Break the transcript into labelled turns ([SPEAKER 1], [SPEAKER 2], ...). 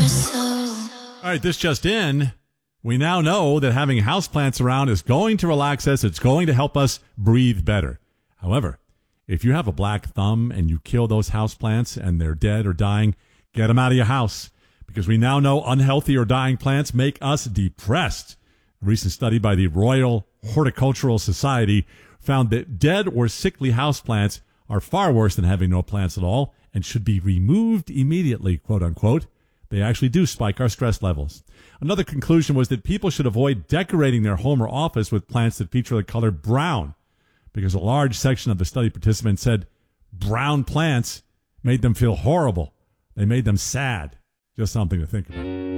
[SPEAKER 1] All right, this just in. We now know that having houseplants around is going to relax us. It's going to help us breathe better. However, if you have a black thumb and you kill those houseplants and they're dead or dying, get them out of your house, because we now know unhealthy or dying plants make us depressed. A recent study by the Royal Horticultural Society found that dead or sickly houseplants are far worse than having no plants at all and should be removed immediately, quote unquote. They actually do spike our stress levels. Another conclusion was that people should avoid decorating their home or office with plants that feature the color brown, because a large section of the study participants said brown plants made them feel horrible. They made them sad. Just something to think about.